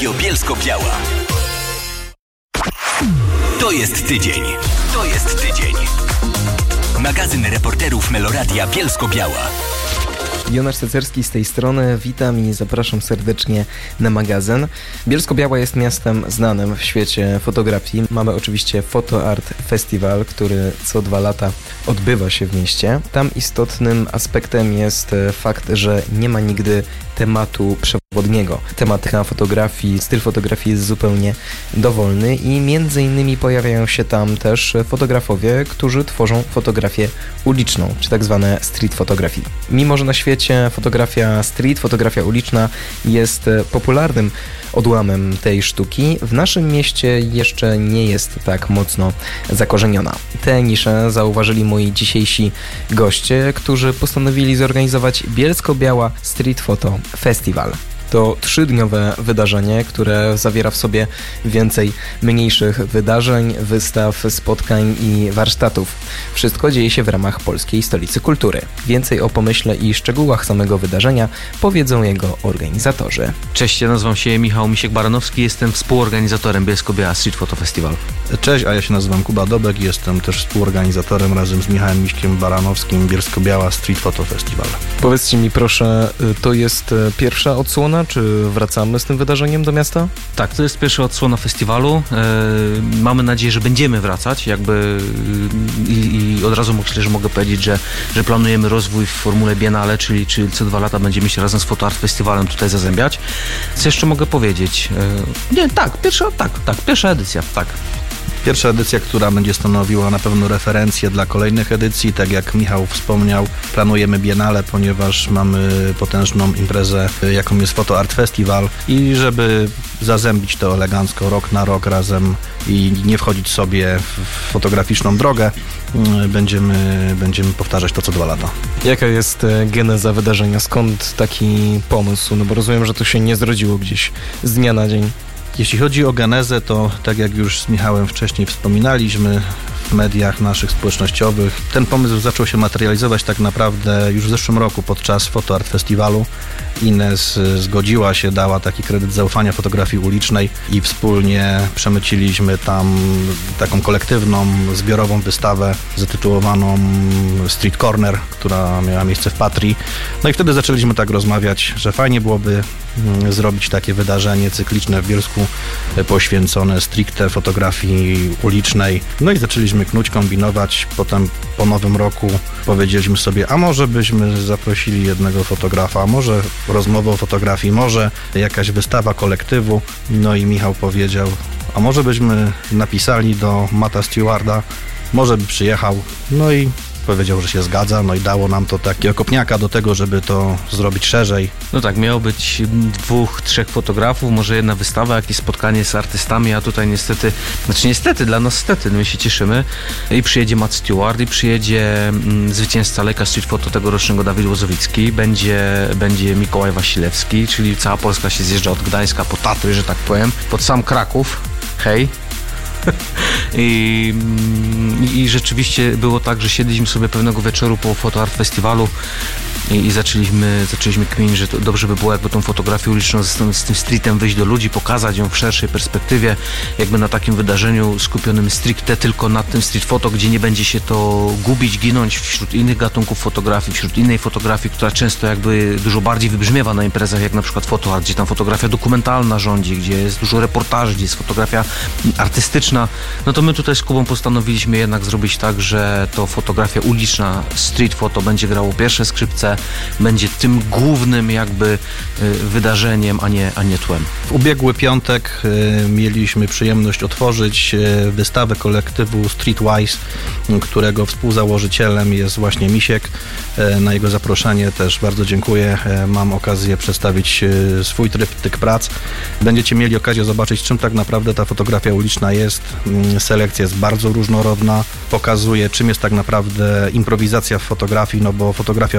Radio Bielsko-Biała. To jest tydzień. To jest tydzień. Magazyn reporterów Meloradia Bielsko-Biała. Jonasz Cecerski z tej strony, witam i zapraszam serdecznie na magazyn. Bielsko-Biała jest miastem znanym w świecie fotografii. Mamy oczywiście Photo Art Festival, który co 2 lata odbywa się w mieście. Tam istotnym aspektem jest fakt, że nie ma nigdy tematu przewodniego. Tematyka fotografii, styl fotografii jest zupełnie dowolny i między innymi pojawiają się tam też fotografowie, którzy tworzą fotografię uliczną, czy tak zwane street photography. Mimo że na świecie fotografia street, fotografia uliczna jest popularnym odłamem tej sztuki, w naszym mieście jeszcze nie jest tak mocno zakorzeniona. Tę niszę zauważyli moi dzisiejsi goście, którzy postanowili zorganizować Bielsko-Biała Street Photo Festival. To 3-dniowe wydarzenie, które zawiera w sobie więcej mniejszych wydarzeń, wystaw, spotkań i warsztatów. Wszystko dzieje się w ramach Polskiej Stolicy Kultury. Więcej o pomyśle i szczegółach samego wydarzenia powiedzą jego organizatorzy. Cześć, ja nazywam się Michał Misiek-Baranowski, jestem współorganizatorem Bielsko-Biała Street Photo Festival. Cześć, a ja się nazywam Kuba Dobek i jestem też współorganizatorem razem z Michałem Miśkiem-Baranowskim Bielsko-Biała Street Photo Festival. Powiedzcie mi proszę, to jest pierwsza odsłona, czy wracamy z tym wydarzeniem do miasta? Tak, to jest pierwsza odsłona festiwalu. Mamy nadzieję, że będziemy wracać i od razu myślę, że mogę powiedzieć, że planujemy rozwój w formule Biennale, czyli co 2 lata będziemy się razem z Photo Art Festivalem tutaj zazębiać. Co jeszcze mogę powiedzieć? Pierwsza edycja, tak. Pierwsza edycja, która będzie stanowiła na pewno referencję dla kolejnych edycji. Tak jak Michał wspomniał, planujemy Biennale, ponieważ mamy potężną imprezę, jaką jest Photo Art Festival i żeby zazębić to elegancko rok na rok razem i nie wchodzić sobie w fotograficzną drogę, będziemy powtarzać to co 2 lata. Jaka jest geneza wydarzenia? Skąd taki pomysł? No bo rozumiem, że to się nie zrodziło gdzieś z dnia na dzień. Jeśli chodzi o genezę, to tak jak już z Michałem wcześniej wspominaliśmy w mediach naszych społecznościowych, ten pomysł zaczął się materializować tak naprawdę już w zeszłym roku podczas Photo Art Festiwalu. Ines zgodziła się, dała taki kredyt zaufania fotografii ulicznej i wspólnie przemyciliśmy tam taką kolektywną, zbiorową wystawę zatytułowaną Street Corner, która miała miejsce w Patrii. No i wtedy zaczęliśmy tak rozmawiać, że fajnie byłoby zrobić takie wydarzenie cykliczne w Bielsku poświęcone stricte fotografii ulicznej. No i zaczęliśmy knuć, kombinować. Potem po nowym roku powiedzieliśmy sobie, a może byśmy zaprosili jednego fotografa, a może rozmowę o fotografii, może jakaś wystawa kolektywu. No i Michał powiedział, a może byśmy napisali do Matta Stewarda, może by przyjechał. No i powiedział, że się zgadza, no i dało nam to takiego kopniaka do tego, żeby to zrobić szerzej. No tak, miało być 2-3 fotografów, może jedna wystawa, jakieś spotkanie z artystami, a tutaj niestety, dla nas stety, my się cieszymy. I przyjedzie Matt Stewart, i przyjedzie zwycięzca Leica Street Photo tegorocznego Dawid Łozowicki, będzie Mikołaj Wasilewski, czyli cała Polska się zjeżdża od Gdańska po Tatry, że tak powiem, pod sam Kraków. Hej! I rzeczywiście było tak, że siedliśmy sobie pewnego wieczoru po Photo Art Festiwalu i zaczęliśmy kminić, że to dobrze by było, jakby tą fotografię uliczną z tym streetem wyjść do ludzi, pokazać ją w szerszej perspektywie, jakby na takim wydarzeniu skupionym stricte tylko na tym street photo, gdzie nie będzie się to gubić, ginąć wśród innych gatunków fotografii, wśród innej fotografii, która często jakby dużo bardziej wybrzmiewa na imprezach, jak na przykład Photo Art, gdzie tam fotografia dokumentalna rządzi, gdzie jest dużo reportaży, gdzie jest fotografia artystyczna. No to my tutaj z Kubą postanowiliśmy jednak zrobić tak, że to fotografia uliczna, street photo będzie grało pierwsze skrzypce, będzie tym głównym jakby wydarzeniem, a nie tłem. W ubiegły piątek mieliśmy przyjemność otworzyć wystawę kolektywu Streetwise, którego współzałożycielem jest właśnie Misiek. Na jego zaproszenie też bardzo dziękuję. Mam okazję przedstawić swój tryptyk prac. Będziecie mieli okazję zobaczyć, czym tak naprawdę ta fotografia uliczna jest. Selekcja jest bardzo różnorodna, pokazuje, czym jest tak naprawdę improwizacja w fotografii, no bo fotografia uliczna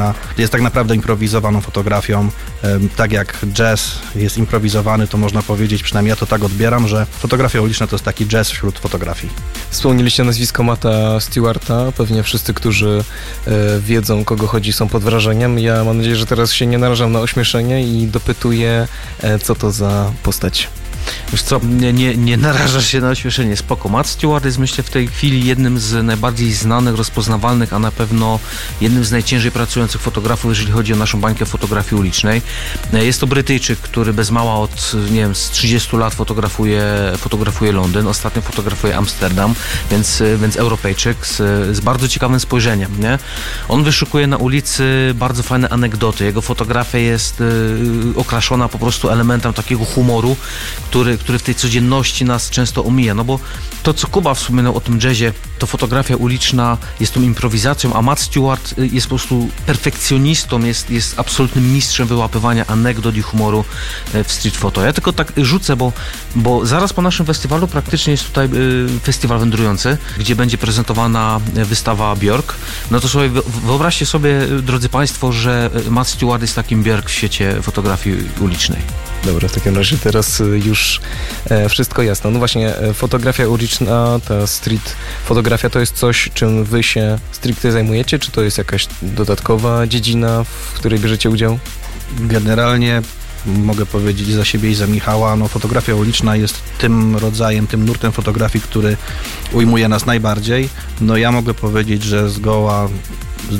fotografia jest tak naprawdę improwizowaną fotografią. Tak jak jazz jest improwizowany, to można powiedzieć, przynajmniej ja to tak odbieram, że fotografia uliczna to jest taki jazz wśród fotografii. Wspomnieliście nazwisko Matta Stewarta. Pewnie wszyscy, którzy wiedzą, kogo chodzi, są pod wrażeniem. Ja mam nadzieję, że teraz się nie narażam na ośmieszenie i dopytuję, co to za postać. Wiesz co, nie narażasz się na ośmieszenie, spoko. Matt Stewart jest, myślę, w tej chwili jednym z najbardziej znanych, rozpoznawalnych, a na pewno jednym z najciężej pracujących fotografów, jeżeli chodzi o naszą bańkę fotografii ulicznej. Jest to Brytyjczyk, który bez mała od, nie wiem, z 30 lat fotografuje Londyn, ostatnio fotografuje Amsterdam, więc Europejczyk z bardzo ciekawym spojrzeniem, nie? On wyszukuje na ulicy bardzo fajne anegdoty. Jego fotografia jest okraszona po prostu elementem takiego humoru, który w tej codzienności nas często omija, no bo to, co Kuba wspominał o tym jazzie, to fotografia uliczna jest tą improwizacją, a Matt Stewart jest po prostu perfekcjonistą, jest absolutnym mistrzem wyłapywania anegdot i humoru w street photo. Ja tylko tak rzucę, bo zaraz po naszym festiwalu praktycznie jest tutaj festiwal wędrujący, gdzie będzie prezentowana wystawa Björk. No to sobie wyobraźcie sobie, drodzy Państwo, że Matt Stewart jest takim Björk w świecie fotografii ulicznej. Dobra, w takim razie teraz już wszystko jasno. No właśnie, fotografia uliczna, ta street fotografia to jest coś, czym wy się stricte zajmujecie? Czy to jest jakaś dodatkowa dziedzina, w której bierzecie udział? Generalnie mogę powiedzieć za siebie i za Michała, no fotografia uliczna jest tym rodzajem, tym nurtem fotografii, który ujmuje nas najbardziej. No ja mogę powiedzieć, że zgoła z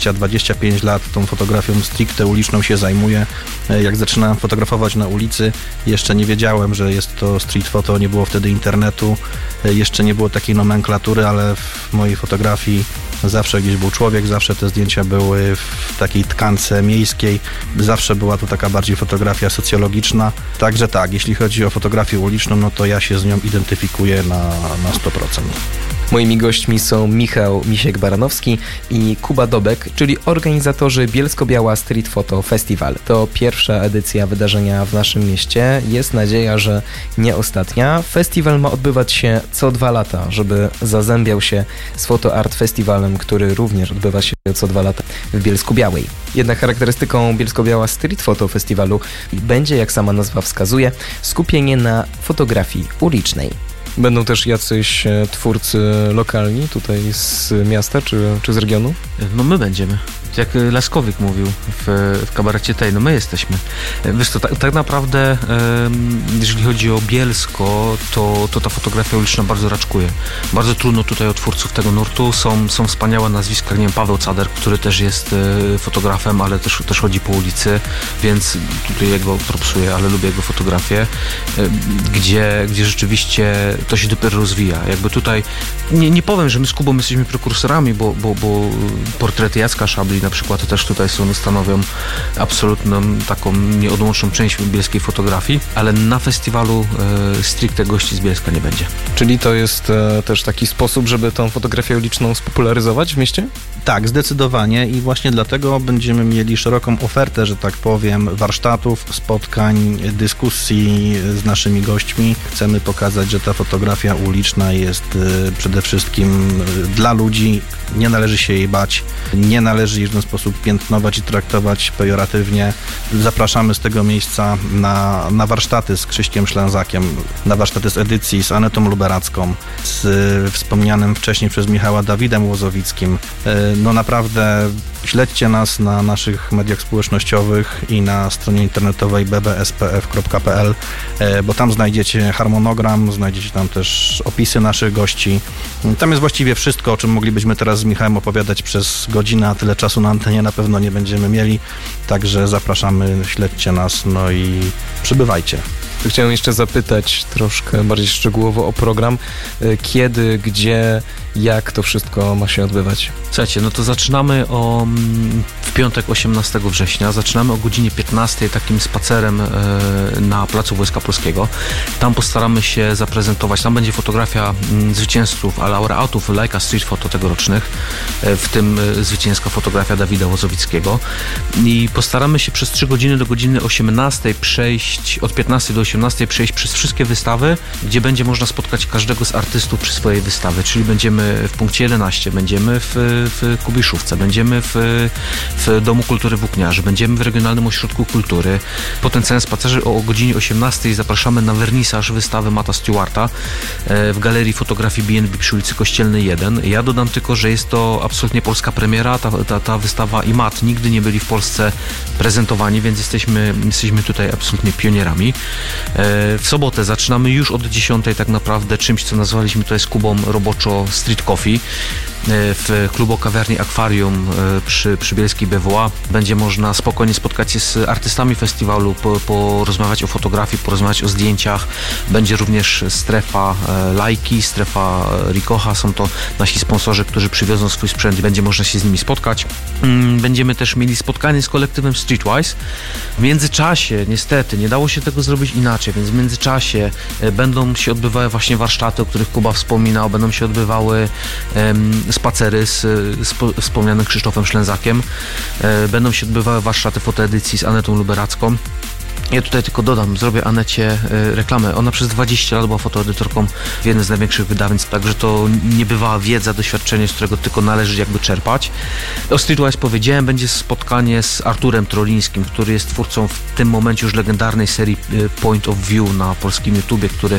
20-25 lat tą fotografią stricte uliczną się zajmuję. Jak zaczynałem fotografować na ulicy, jeszcze nie wiedziałem, że jest to street photo, nie było wtedy internetu, jeszcze nie było takiej nomenklatury, ale w mojej fotografii zawsze gdzieś był człowiek, zawsze te zdjęcia były w takiej tkance miejskiej, zawsze była to taka bardziej fotografia socjologiczna. Także tak, jeśli chodzi o fotografię uliczną, no to ja się z nią identyfikuję na 100%. Moimi gośćmi są Michał Misiek-Baranowski i Kuba Dobek, czyli organizatorzy Bielsko-Biała Street Photo Festival. To pierwsza edycja wydarzenia w naszym mieście. Jest nadzieja, że nie ostatnia. Festiwal ma odbywać się co 2 lata, żeby zazębiał się z Photo Art Festiwalem, który również odbywa się co 2 lata w Bielsku-Białej. Jednak charakterystyką Bielsko-Biała Street Photo Festiwalu będzie, jak sama nazwa wskazuje, skupienie na fotografii ulicznej. Będą też jacyś twórcy lokalni tutaj z miasta czy z regionu? No my będziemy. Jak Laskowyk mówił w kabarecie tej, no my jesteśmy. Wiesz co, tak naprawdę jeżeli chodzi o Bielsko, to ta fotografia uliczna bardzo raczkuje. Bardzo trudno tutaj o twórców tego nurtu. Są wspaniałe nazwiska, nie wiem, Paweł Cader, który też jest fotografem, ale też chodzi po ulicy, więc tutaj jego propsuję, ale lubię jego fotografię, gdzie rzeczywiście to się dopiero rozwija. Jakby tutaj, nie powiem, że my z Kubą jesteśmy prekursorami, bo portrety Jacka Szabli na przykład też tutaj stanowią absolutną taką nieodłączną część bielskiej fotografii, ale na festiwalu stricte gości z Bielska nie będzie. Czyli to jest też taki sposób, żeby tą fotografię uliczną spopularyzować w mieście? Tak, zdecydowanie i właśnie dlatego będziemy mieli szeroką ofertę, że tak powiem, warsztatów, spotkań, dyskusji z naszymi gośćmi. Chcemy pokazać, że ta fotografia uliczna jest przede wszystkim dla ludzi, nie należy się jej bać, nie należy jej w żaden sposób piętnować i traktować pejoratywnie. Zapraszamy z tego miejsca na warsztaty z Krzyśkiem Szlęzakiem, na warsztaty z edycji, z Anetą Luberacką, z wspomnianym wcześniej przez Michała Dawidem Łozowickim. No naprawdę śledźcie nas na naszych mediach społecznościowych i na stronie internetowej bbspf.pl, bo tam znajdziecie harmonogram, znajdziecie tam też opisy naszych gości. Tam jest właściwie wszystko, o czym moglibyśmy teraz z Michałem opowiadać przez godzinę, a tyle czasu na antenie na pewno nie będziemy mieli, także zapraszamy, śledźcie nas, no i przybywajcie. Chciałem jeszcze zapytać troszkę bardziej szczegółowo o program. Kiedy, gdzie, jak to wszystko ma się odbywać? Słuchajcie, no to zaczynamy w piątek 18 września, zaczynamy o godzinie 15 takim spacerem na Placu Wojska Polskiego. Tam postaramy się zaprezentować, tam będzie fotografia zwycięzców, laureatów Leica Street Photo tegorocznych, w tym zwycięska fotografia Dawida Łozowickiego i postaramy się przez 3 godziny do godziny 18 przejść, od 15 do 18 przejść przez wszystkie wystawy, gdzie będzie można spotkać każdego z artystów przy swojej wystawie, czyli będziemy w punkcie 11, będziemy w Kubiszówce, będziemy w Domu Kultury Włókniarzy, będziemy w Regionalnym Ośrodku Kultury. Po ten całym spacerze o godzinie 18 zapraszamy na wernisaż wystawy Matta Stewarta w Galerii Fotografii B&B przy ulicy Kościelnej 1. Ja dodam tylko, że jest to absolutnie polska premiera. Ta wystawa i Matt nigdy nie byli w Polsce prezentowani, więc jesteśmy tutaj absolutnie pionierami. W sobotę zaczynamy już od 10 tak naprawdę czymś, co nazwaliśmy to jest Kubą roboczo Street Coffee. W klubu kawiarni Akwarium przy Bielskiej BWA będzie można spokojnie spotkać się z artystami festiwalu, porozmawiać o fotografii, porozmawiać o zdjęciach. Będzie również strefa Lajki, strefa Rikocha. Są to nasi sponsorzy, którzy przywiozą swój sprzęt i będzie można się z nimi spotkać. Będziemy też mieli spotkanie z kolektywem Streetwise. W międzyczasie, niestety, nie dało się tego zrobić inaczej, więc w międzyczasie będą się odbywały właśnie warsztaty, o których Kuba wspominał, będą się odbywały spacery z wspomnianym Krzysztofem Szlęzakiem. Będą się odbywały warsztaty fotoedycji z Anetą Luberacką. Ja tutaj tylko dodam, zrobię Anecie reklamę. Ona przez 20 lat była fotoedytorką w jednym z największych wydawnictw, także to niebywała wiedza, doświadczenie, z którego tylko należy jakby czerpać. O Streetwise powiedziałem, będzie spotkanie z Arturem Trolińskim, który jest twórcą w tym momencie już legendarnej serii Point of View na polskim YouTubie, który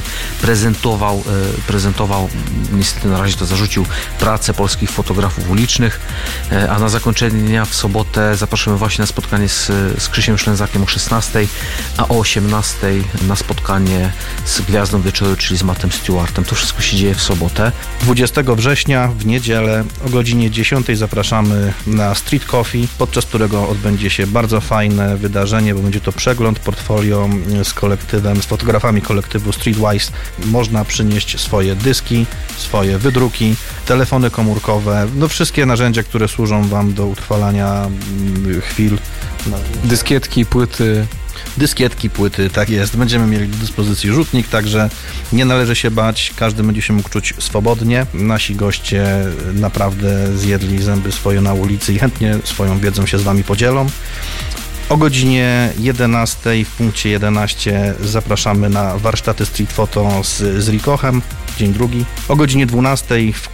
prezentował, niestety na razie to zarzucił, pracę polskich fotografów ulicznych, a na zakończenie dnia w sobotę zapraszamy właśnie na spotkanie z Krzysiem Szlęzakiem o 16, a o 18 na spotkanie z Gwiazdą Wieczoru, czyli z Mattem Stewartem. To wszystko się dzieje w sobotę. 20 września w niedzielę o godzinie 10 zapraszamy na Street Coffee, podczas którego odbędzie się bardzo fajne wydarzenie, bo będzie to przegląd portfolio z kolektywem, z fotografami kolektywu Streetwise. Można przynieść swoje dyski, swoje wydruki, telefony komórkowe, no wszystkie narzędzia, które służą Wam do utrwalania chwil. Dyskietki, płyty. Dyskietki, płyty, tak jest. Będziemy mieli do dyspozycji rzutnik, także nie należy się bać. Każdy będzie się mógł czuć swobodnie. Nasi goście naprawdę zjedli zęby swoje na ulicy i chętnie swoją wiedzą się z Wami podzielą. O godzinie 11 w punkcie 11 zapraszamy na warsztaty street photo z Rikochem, dzień drugi. O godzinie 12 w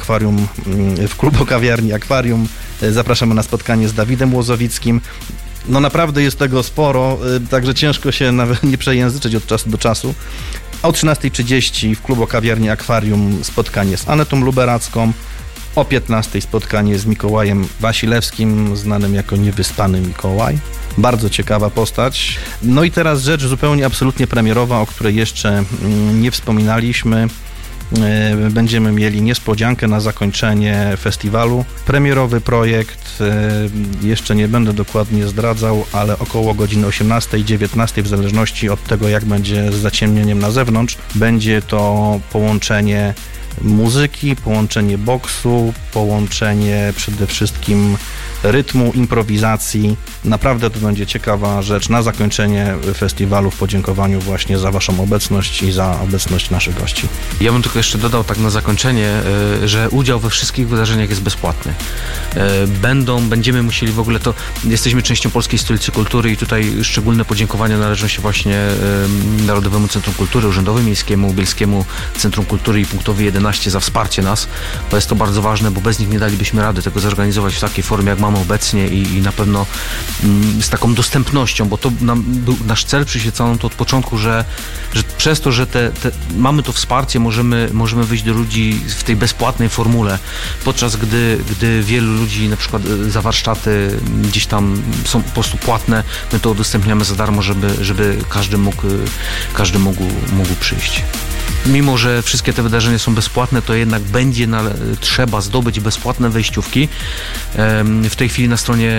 klubu kawiarni Akwarium zapraszamy na spotkanie z Dawidem Łozowickim. No naprawdę jest tego sporo, także ciężko się nawet nie przejęzyczyć od czasu do czasu. O 13:30 w klubu kawiarni Akwarium spotkanie z Anetą Luberacką. O 15:00 spotkanie z Mikołajem Wasilewskim, znanym jako Niewyspany Mikołaj. Bardzo ciekawa postać. No i teraz rzecz zupełnie absolutnie premierowa, o której jeszcze nie wspominaliśmy. Będziemy mieli niespodziankę na zakończenie festiwalu. Premierowy projekt, jeszcze nie będę dokładnie zdradzał, ale około godziny 18-19, w zależności od tego, jak będzie z zaciemnieniem na zewnątrz, będzie to połączenie muzyki, połączenie boksu, połączenie przede wszystkim rytmu, improwizacji. Naprawdę to będzie ciekawa rzecz na zakończenie festiwalu w podziękowaniu właśnie za Waszą obecność i za obecność naszych gości. Ja bym tylko jeszcze dodał tak na zakończenie, że udział we wszystkich wydarzeniach jest bezpłatny. Będziemy musieli w ogóle jesteśmy częścią Polskiej Stolicy Kultury i tutaj szczególne podziękowania należą się właśnie Narodowemu Centrum Kultury, Urzędowi Miejskiemu, Bielskiemu Centrum Kultury i Punktowi 11 za wsparcie nas, bo jest to bardzo ważne, bo bez nich nie dalibyśmy rady tego zorganizować w takiej formie, jak mamy obecnie i na pewno z taką dostępnością, bo to był nasz cel przyświecony to od początku, że przez to, że mamy to wsparcie, możemy wyjść do ludzi w tej bezpłatnej formule, podczas gdy wielu ludzi na przykład za warsztaty gdzieś tam są po prostu płatne, my to udostępniamy za darmo, żeby każdy mógł przyjść. Mimo że wszystkie te wydarzenia są bezpłatne, to jednak trzeba zdobyć bezpłatne wejściówki. W tej chwili na stronie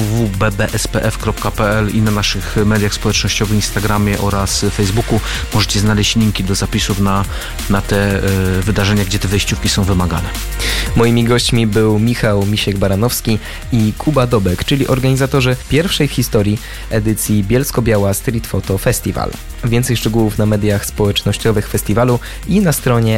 www.bbspf.pl i na naszych mediach społecznościowych, Instagramie oraz Facebooku możecie znaleźć linki do zapisów na te wydarzenia, gdzie te wejściówki są wymagane. Moimi gośćmi był Michał Misiek-Baranowski i Kuba Dobek, czyli organizatorzy pierwszej w historii edycji Bielsko-Biała Street Photo Festival. Więcej szczegółów na mediach społecznościowych festiwalu i na stronie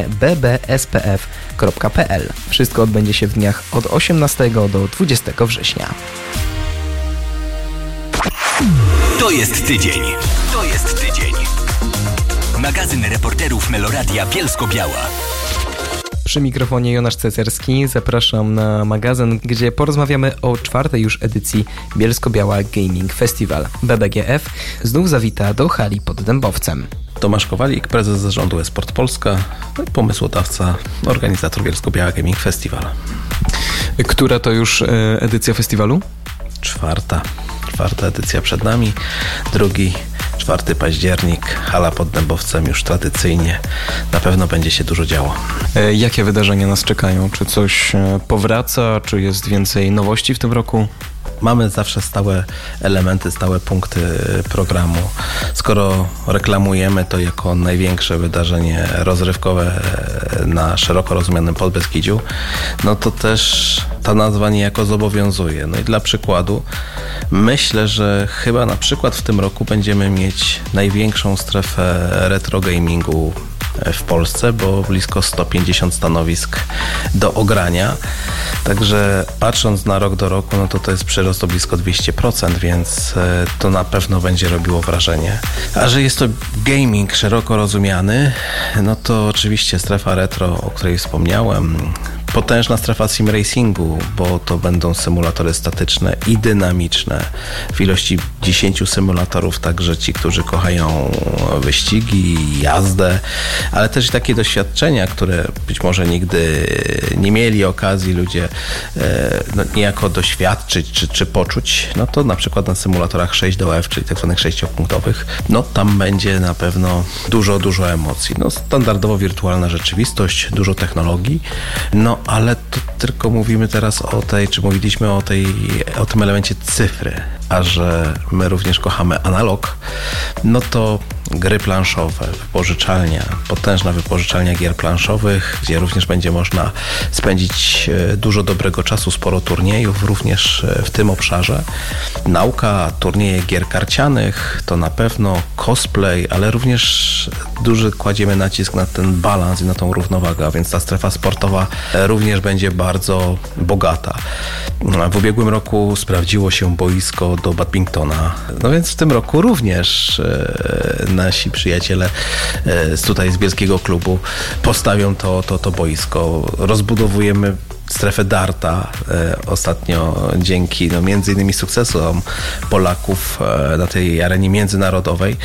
bbspf.pl. Wszystko odbędzie się w dniach od 18 do 20 września. To jest tydzień. Magazyn reporterów Meloradia Bielsko-Biała. Przy mikrofonie Jonasz Cecerski. Zapraszam na magazyn, gdzie porozmawiamy o 4. już edycji Bielsko-Biała Gaming Festival. BBGF znów zawita do hali pod Dębowcem. Tomasz Kowalik, prezes zarządu eSport Polska, pomysłodawca, organizator Bielsko-Biała Gaming Festival. Która to już edycja festiwalu? 4. edycja przed nami. 4 październik, hala pod Dębowcem już tradycyjnie. Na pewno będzie się dużo działo. Jakie wydarzenia nas czekają? Czy coś powraca? Czy jest więcej nowości w tym roku? Mamy zawsze stałe elementy, stałe punkty programu. Skoro reklamujemy to jako największe wydarzenie rozrywkowe na szeroko rozumianym Podbeskidziu, no to też ta nazwa niejako zobowiązuje. No i dla przykładu myślę, że chyba na przykład w tym roku będziemy mieć największą strefę retro gamingu w Polsce, bo blisko 150 stanowisk do ogrania. Także patrząc na rok do roku, no to jest przyrost o blisko 200%, więc to na pewno będzie robiło wrażenie. A że jest to gaming szeroko rozumiany, no to oczywiście strefa retro, o której wspomniałem, potężna strefa sim racingu, bo to będą symulatory statyczne i dynamiczne w ilości 10 symulatorów, także ci, którzy kochają wyścigi, jazdę, ale też i takie doświadczenia, które być może nigdy nie mieli okazji ludzie niejako doświadczyć czy poczuć, no to na przykład na symulatorach 6DoF, czyli tak zwanych 6-punktowych, no tam będzie na pewno dużo emocji. No standardowo wirtualna rzeczywistość, dużo technologii, no ale to tylko mówimy teraz mówiliśmy o tym elemencie cyfry, a że my również kochamy analog, no to gry planszowe, potężna wypożyczalnia gier planszowych, gdzie również będzie można spędzić dużo dobrego czasu, sporo turniejów również w tym obszarze. Nauka, turnieje gier karcianych, to na pewno cosplay, ale również duży kładziemy nacisk na ten balans i na tą równowagę, a więc ta strefa sportowa również będzie bardzo bogata. W ubiegłym roku sprawdziło się boisko do badmintona, no więc w tym roku również nasi przyjaciele tutaj z Bielskiego Klubu postawią to boisko. Rozbudowujemy strefę darta ostatnio dzięki między innymi sukcesom Polaków na tej arenie międzynarodowej,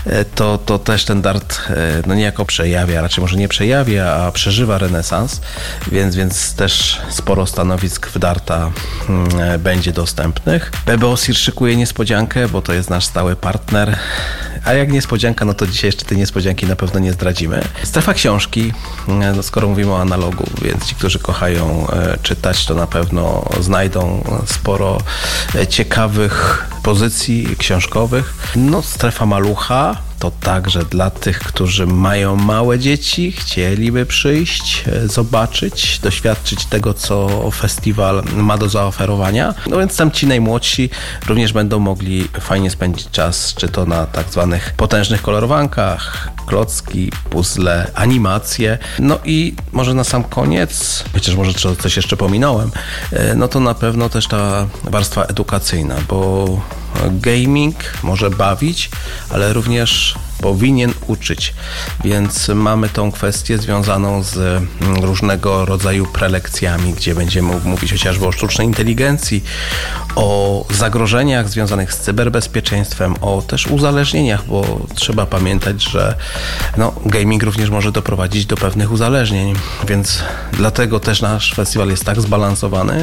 to też ten dart niejako przejawia, raczej może nie przejawia, a przeżywa renesans, więc też sporo stanowisk w darta będzie dostępnych. BBOSIR szykuje niespodziankę, bo to jest nasz stały partner, a jak niespodzianka, no to dzisiaj jeszcze tej niespodzianki na pewno nie zdradzimy. Strefa książki, skoro mówimy o analogu, więc ci, którzy kochają czytać, to na pewno znajdą sporo ciekawych pozycji książkowych. No, strefa malucha to także dla tych, którzy mają małe dzieci, chcieliby przyjść, zobaczyć, doświadczyć tego, co festiwal ma do zaoferowania. No więc tam ci najmłodsi również będą mogli fajnie spędzić czas, czy to na tak zwanych potężnych kolorowankach, klocki, puzzle, animacje. No i może na sam koniec, chociaż może coś jeszcze pominąłem, no to na pewno też ta warstwa edukacyjna, bo gaming może bawić, ale również powinien uczyć, więc mamy tą kwestię związaną z różnego rodzaju prelekcjami, gdzie będziemy mówić chociażby o sztucznej inteligencji, o zagrożeniach związanych z cyberbezpieczeństwem, o też uzależnieniach, bo trzeba pamiętać, że gaming również może doprowadzić do pewnych uzależnień, więc dlatego też nasz festiwal jest tak zbalansowany,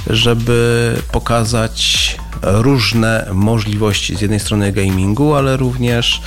żeby pokazać różne możliwości z jednej strony gamingu, ale również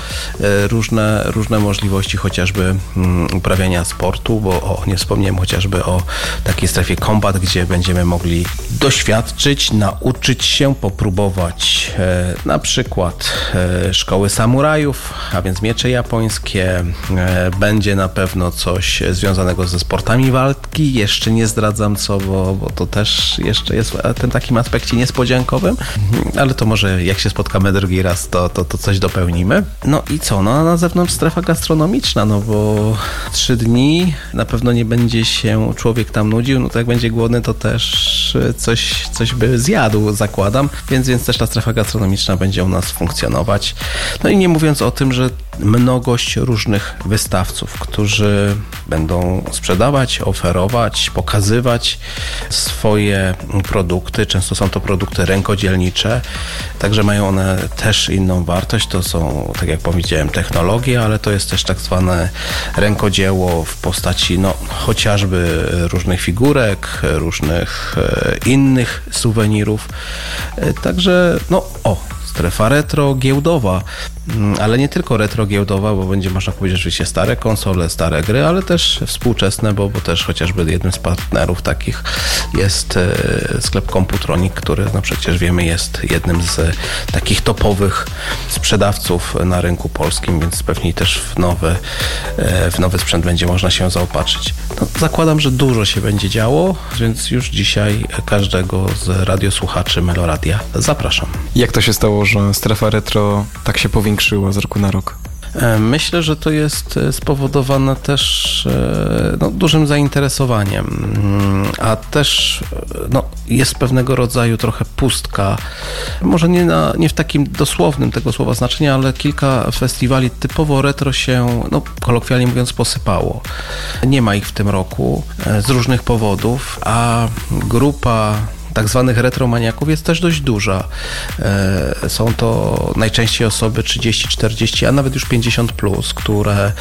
różne możliwości chociażby uprawiania sportu, bo nie wspomniałem chociażby o takiej strefie combat, gdzie będziemy mogli doświadczyć, nauczyć się, popróbować na przykład szkoły samurajów, a więc miecze japońskie. Będzie na pewno coś związanego ze sportami walki. Jeszcze nie zdradzam co, bo to też jeszcze jest w tym takim aspekcie niespodziankowym, ale to może jak się spotkamy drugi raz, to coś dopełnimy. No i co? No a na zewnątrz strefa gastronomiczna, no bo 3 dni na pewno nie będzie się człowiek tam nudził, no to jak będzie głodny, to też coś by zjadł, zakładam, więc też ta strefa gastronomiczna będzie u nas funkcjonować. No i nie mówiąc o tym, że mnogość różnych wystawców, którzy będą sprzedawać, oferować, pokazywać swoje produkty. Często są to produkty rękodzielnicze, także mają one też inną wartość. To są, tak jak powiedziałem, technologie, ale to jest też tak zwane rękodzieło w postaci chociażby różnych figurek, różnych innych suwenirów. Także strefa retro giełdowa, ale nie tylko retro giełdowa, bo będzie można powiedzieć oczywiście stare konsole, stare gry, ale też współczesne, bo też chociażby jednym z partnerów takich jest sklep Computronic, który przecież wiemy jest jednym z takich topowych sprzedawców na rynku polskim, więc pewnie też w nowy sprzęt będzie można się zaopatrzyć. Zakładam, że dużo się będzie działo, więc już dzisiaj każdego z radiosłuchaczy Meloradia zapraszam. Jak to się stało, że strefa retro tak się powiększyła z roku na rok? Myślę, że to jest spowodowane też dużym zainteresowaniem, a też jest pewnego rodzaju trochę pustka, może nie w takim dosłownym tego słowa znaczeniu, ale kilka festiwali typowo retro się, kolokwialnie mówiąc, posypało. Nie ma ich w tym roku z różnych powodów, a grupa tak zwanych retromaniaków jest też dość duża. Są to najczęściej osoby 30, 40, a nawet już 50+, które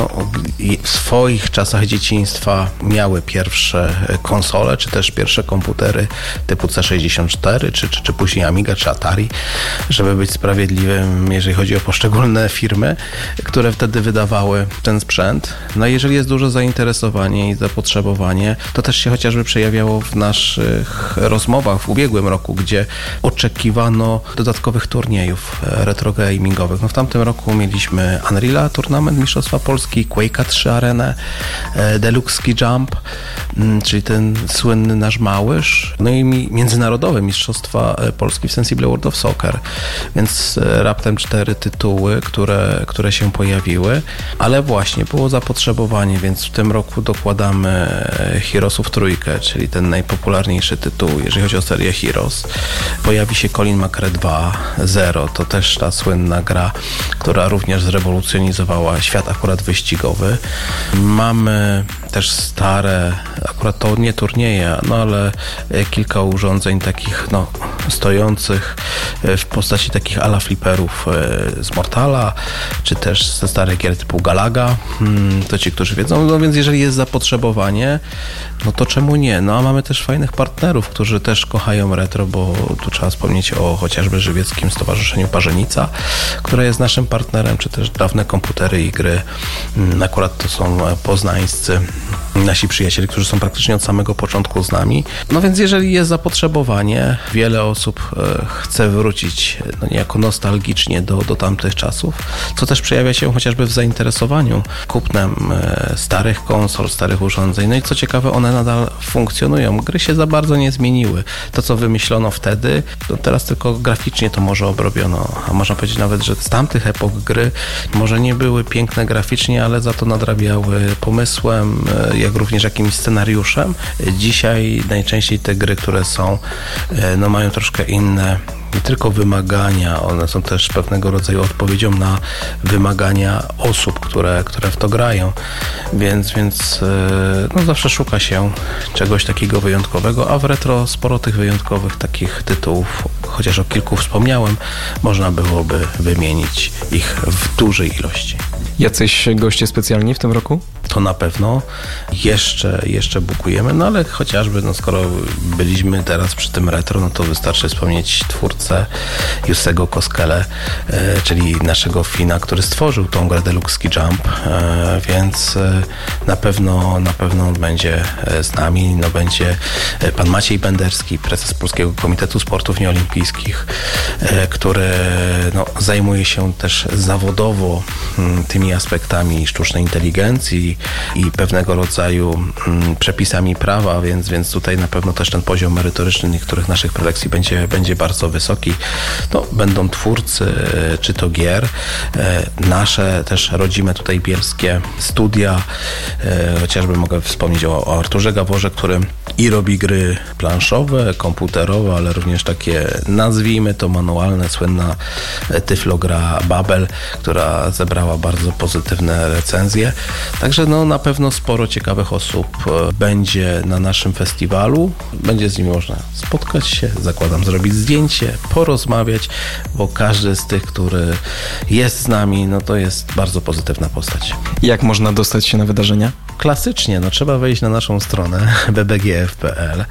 w swoich czasach dzieciństwa miały pierwsze konsole, czy też pierwsze komputery typu C64, czy później Amiga, czy Atari, żeby być sprawiedliwym, jeżeli chodzi o poszczególne firmy, które wtedy wydawały ten sprzęt. Jeżeli jest duże zainteresowanie i zapotrzebowanie, to też się chociażby przejawiało w naszych rozmowach w ubiegłym roku, gdzie oczekiwano dodatkowych turniejów retro-gamingowych. W tamtym roku mieliśmy Unreala Tournament Mistrzostwa Polski, Quake'a 3 Arenę, Deluxe Ski Jump, czyli ten słynny nasz Małysz, i międzynarodowe Mistrzostwa Polski w Sensible World of Soccer, więc raptem 4 tytuły, które się pojawiły, ale właśnie było zapotrzebowanie, więc w tym roku dokładamy Heroesów trójkę, czyli ten najpopularniejszy tytuł, jeżeli chodzi o serię Heroes. Pojawi się Colin McRae 2 Zero, to też ta słynna gra, która również zrewolucjonizowała świat akurat wyścigowy. Mamy też stare, akurat to nie turnieje, ale kilka urządzeń takich stojących w postaci takich ala fliperów z Mortala, czy też ze starych gier typu Galaga. To ci, którzy wiedzą, więc jeżeli jest zapotrzebowanie, to czemu nie? A mamy też fajnych partnerów, którzy też kochają retro, bo tu trzeba wspomnieć o chociażby Żywieckim Stowarzyszeniu Parzenica, które jest naszym partnerem, czy też Dawne Komputery i Gry. Akurat to są poznańscy nasi przyjaciele, którzy są praktycznie od samego początku z nami. Więc jeżeli jest zapotrzebowanie, wiele osób chce wrócić niejako nostalgicznie do tamtych czasów, co też przejawia się chociażby w zainteresowaniu kupnem starych konsol, starych urządzeń. I co ciekawe, one nadal funkcjonują. Gry się za bardzo nie zmieniły. To, co wymyślono wtedy, teraz tylko graficznie to może obrobiono. A można powiedzieć nawet, że z tamtych epok gry może nie były piękne graficznie, ale za to nadrabiały pomysłem, jak również jakimś scenariuszem. Dzisiaj najczęściej te gry, które są, mają troszkę inne nie tylko wymagania, one są też pewnego rodzaju odpowiedzią na wymagania osób, które w to grają, więc zawsze szuka się czegoś takiego wyjątkowego, a w retro sporo tych wyjątkowych takich tytułów, chociaż o kilku wspomniałem, można byłoby wymienić ich w dużej ilości. Jacyś goście specjalni w tym roku? To na pewno jeszcze bukujemy, ale chociażby, skoro byliśmy teraz przy tym retro, to wystarczy wspomnieć twórcę Jussego Koskele, czyli naszego Fina, który stworzył tą grę Deluxe Ski Jump, więc na pewno on będzie z nami, będzie pan Maciej Benderski, prezes Polskiego Komitetu Sportów Nieolimpijskich, który zajmuje się też zawodowo tymi aspektami sztucznej inteligencji, i pewnego rodzaju przepisami prawa, więc tutaj na pewno też ten poziom merytoryczny niektórych naszych prelekcji będzie bardzo wysoki. No, będą twórcy, czy to gier, nasze też rodzime tutaj bielskie studia, chociażby mogę wspomnieć o Arturze Gaworze, który i robi gry planszowe, komputerowe, ale również takie, nazwijmy to manualne, słynna tyflogra Babel, która zebrała bardzo pozytywne recenzje. Także no, na pewno sporo ciekawych osób będzie na naszym festiwalu. Będzie z nimi można spotkać się, zakładam, zrobić zdjęcie, porozmawiać, bo każdy z tych, który jest z nami, no to jest bardzo pozytywna postać. Jak można dostać się na wydarzenia? Klasycznie, no trzeba wejść na naszą stronę bbgf.pl.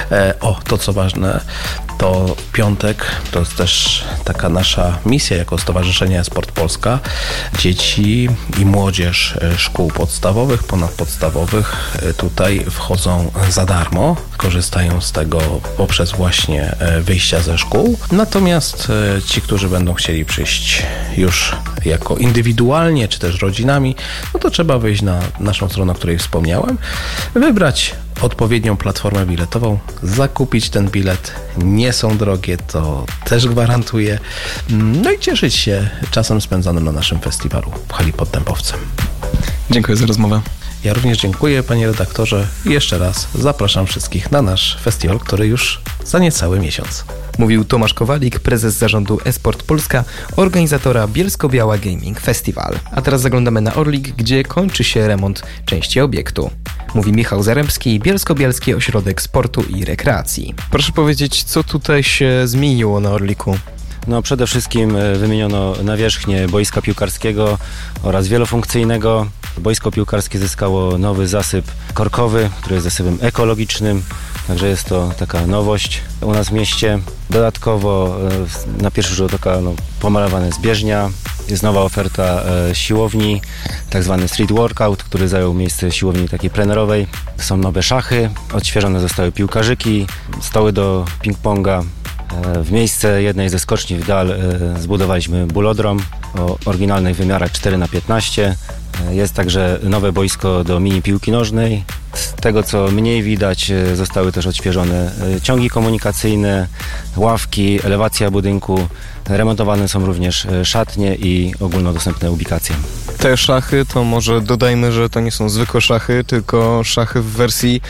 To co ważne, to w piątek, to jest też taka nasza misja jako Stowarzyszenie Sport Polska. Dzieci i młodzież szkół podstawowych, ponadpodstawowych tutaj wchodzą za darmo. Korzystają z tego poprzez właśnie wyjścia ze szkół. Natomiast ci, którzy będą chcieli przyjść już jako indywidualnie, czy też rodzinami, no to trzeba wyjść na naszą stronę, o której wspomniałem, wybrać odpowiednią platformę biletową, zakupić ten bilet. Nie są drogie, to też gwarantuję. No i cieszyć się czasem spędzonym na naszym festiwalu w hali pod Dębowcem. Dziękuję za rozmowę. Ja również dziękuję, panie redaktorze, i jeszcze raz zapraszam wszystkich na nasz festiwal, który już za niecały miesiąc. Mówił Tomasz Kowalik, prezes zarządu eSport Polska, organizatora Bielsko-Biała Gaming Festival. A teraz zaglądamy na Orlik, gdzie kończy się remont części obiektu. Mówi Michał Zaremski, Bielsko-Bialski Ośrodek Sportu i Rekreacji. Proszę powiedzieć, co tutaj się zmieniło na Orliku? No, przede wszystkim wymieniono nawierzchnię boiska piłkarskiego oraz wielofunkcyjnego. Boisko piłkarskie zyskało nowy zasyp korkowy, który jest zasypem ekologicznym, także jest to taka nowość u nas w mieście. Dodatkowo na pierwszy rzut oka pomalowane zbieżnia, jest nowa oferta siłowni, tak zwany street workout, który zajął miejsce siłowni takiej plenerowej. Są nowe szachy, odświeżone zostały piłkarzyki, stoły do ping-ponga. W miejsce jednej ze skoczni w dal zbudowaliśmy bulodrom o oryginalnych wymiarach 4x15. Jest także nowe boisko do mini piłki nożnej. Z tego co mniej widać, zostały też odświeżone ciągi komunikacyjne, ławki, elewacja budynku. Remontowane są również szatnie i ogólnodostępne ubikacje. Te szachy to może dodajmy, że to nie są zwykłe szachy, tylko szachy w wersji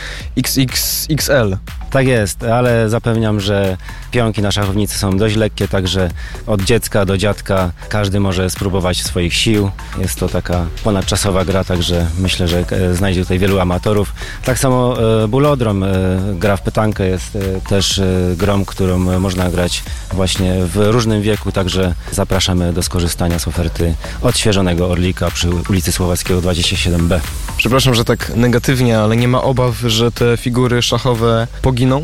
XXXL. Tak jest, ale zapewniam, że pionki na szachownicy są dość lekkie, także od dziecka do dziadka każdy może spróbować swoich sił. Jest to taka ponadczasowa gra, także myślę, że znajdzie tutaj wielu amatorów. Tak samo bulodrom, gra w pytankę jest też grą, którą można grać właśnie w różnym wieku, także zapraszamy do skorzystania z oferty odświeżonego Orlika przy ulicy Słowackiego 27B. Przepraszam, że tak negatywnie, ale nie ma obaw, że te figury szachowe poginą?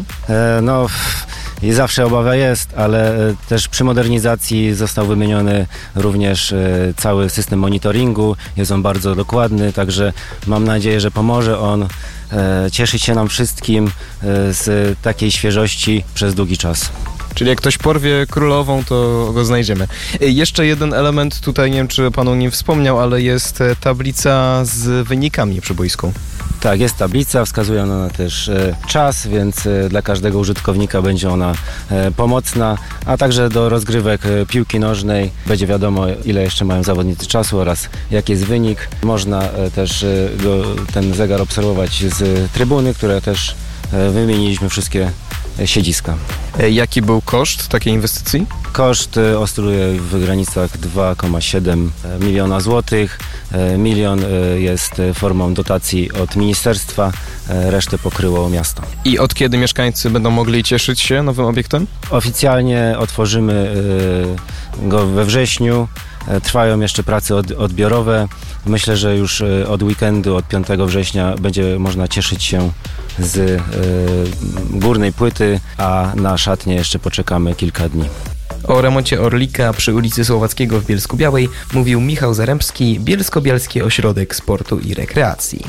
I zawsze obawa jest, ale też przy modernizacji został wymieniony również cały system monitoringu. Jest on bardzo dokładny, także mam nadzieję, że pomoże on cieszyć się nam wszystkim z takiej świeżości przez długi czas. Czyli jak ktoś porwie królową, to go znajdziemy. Jeszcze jeden element tutaj, nie wiem czy panu nie wspomniał, ale jest tablica z wynikami przy boisku. Tak, jest tablica, wskazuje ona też czas, więc dla każdego użytkownika będzie ona pomocna, a także do rozgrywek piłki nożnej będzie wiadomo, ile jeszcze mają zawodnicy czasu oraz jaki jest wynik. Można też ten zegar obserwować z trybuny, które też wymieniliśmy wszystkie siedziska. Jaki był koszt takiej inwestycji? Koszt oscyluje w granicach 2,7 miliona złotych. Milion jest formą dotacji od ministerstwa, resztę pokryło miasto. I od kiedy mieszkańcy będą mogli cieszyć się nowym obiektem? Oficjalnie otworzymy go we wrześniu. Trwają jeszcze prace odbiorowe. Myślę, że już od weekendu, od 5 września będzie można cieszyć się z górnej płyty, a na szatnię jeszcze poczekamy kilka dni. O remoncie Orlika przy ulicy Słowackiego w Bielsku-Białej mówił Michał Zaremski, Bielsko-Bialski Ośrodek Sportu i Rekreacji.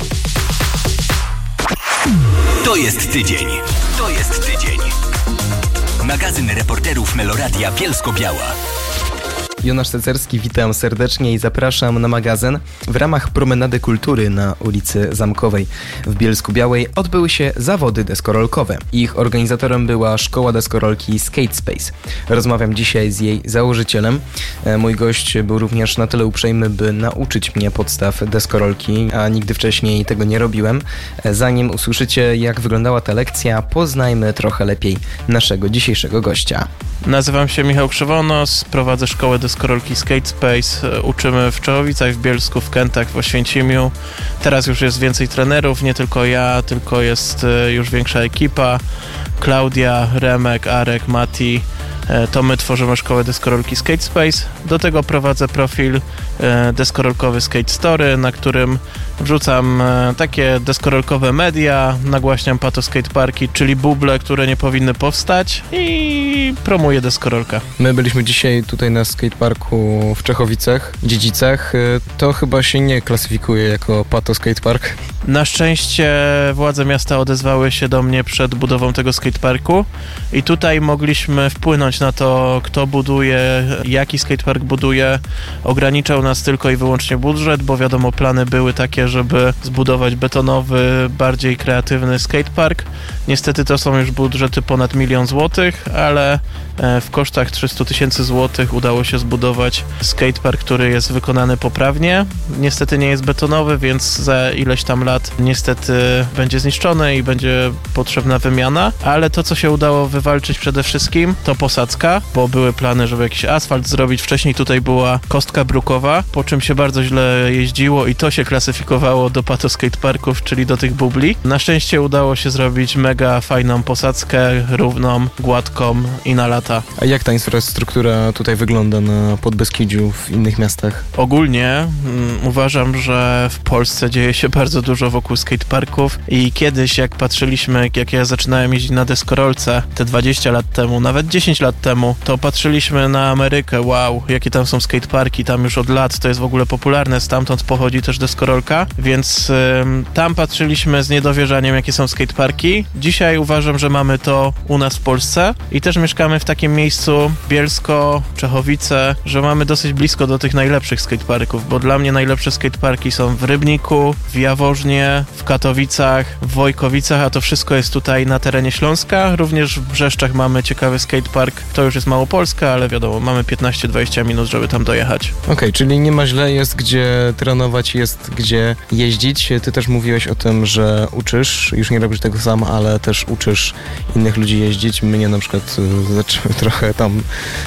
To jest tydzień. To jest tydzień. Magazyn reporterów Meloradia Bielsko-Biała. Jonasz Cecerski, witam serdecznie i zapraszam na magazyn. W ramach Promenady Kultury na ulicy Zamkowej w Bielsku-Białej odbyły się zawody deskorolkowe. Ich organizatorem była Szkoła Deskorolki Skate Space. Rozmawiam dzisiaj z jej założycielem. Mój gość był również na tyle uprzejmy, by nauczyć mnie podstaw deskorolki, a nigdy wcześniej tego nie robiłem. Zanim usłyszycie, jak wyglądała ta lekcja, poznajmy trochę lepiej naszego dzisiejszego gościa. Nazywam się Michał Krzywonos, prowadzę szkołę deskorolki Skate Space. Uczymy w Czechowicach, w Bielsku, w Kętach, w Oświęcimiu. Teraz już jest więcej trenerów, nie tylko ja, tylko jest już większa ekipa. Klaudia, Remek, Arek, Mati. To my tworzymy szkołę deskorolki Skate Space. Do tego prowadzę profil deskorolkowy Skate Story, na którym wrzucam takie deskorolkowe media, nagłaśniam pato-skateparki, czyli buble, które nie powinny powstać, i promuję deskorolkę. My byliśmy dzisiaj tutaj na skateparku w Czechowicach, Dziedzicach. To chyba się nie klasyfikuje jako pato-skatepark. Na szczęście władze miasta odezwały się do mnie przed budową tego skateparku i tutaj mogliśmy wpłynąć na to, kto buduje, jaki skatepark buduje. Ograniczał nas tylko i wyłącznie budżet, bo wiadomo, plany były takie, żeby zbudować betonowy, bardziej kreatywny skatepark. Niestety to są już budżety ponad 1 000 000 złotych, ale w kosztach 300 000 złotych udało się zbudować skatepark, który jest wykonany poprawnie. Niestety nie jest betonowy, więc za ileś tam lat niestety będzie zniszczony i będzie potrzebna wymiana, ale to, co się udało wywalczyć przede wszystkim, to posadzka, bo były plany, żeby jakiś asfalt zrobić. Wcześniej tutaj była kostka brukowa, po czym się bardzo źle jeździło i to się klasyfikowało do pato-skateparków, czyli do tych bubli. Na szczęście udało się zrobić mega fajną posadzkę, równą, gładką i na lata. A jak ta infrastruktura tutaj wygląda na Podbeskidziu, w innych miastach? Ogólnie uważam, że w Polsce dzieje się bardzo dużo wokół skateparków i kiedyś, jak patrzyliśmy, jak ja zaczynałem jeździć na deskorolce te 20 lat temu, nawet 10 lat temu, to patrzyliśmy na Amerykę, wow, jakie tam są skateparki, tam już od lat to jest w ogóle popularne, stamtąd pochodzi też deskorolka, więc tam patrzyliśmy z niedowierzaniem, jakie są skateparki. Dzisiaj uważam, że mamy to u nas w Polsce i też mieszkamy w takim miejscu, Bielsko, Czechowice, że mamy dosyć blisko do tych najlepszych skateparków, bo dla mnie najlepsze skateparki są w Rybniku, w Jaworznie, w Katowicach, w Wojkowicach, a to wszystko jest tutaj na terenie Śląska. Również w Brzeszczach mamy ciekawy skatepark. To już jest Małopolska, ale wiadomo, mamy 15-20 minut, żeby tam dojechać. Okej, czyli nie ma źle, jest gdzie trenować, jest gdzie jeździć. Ty też mówiłeś o tym, że uczysz, już nie robisz tego sam, ale też uczysz innych ludzi jeździć. Mnie na przykład trochę tam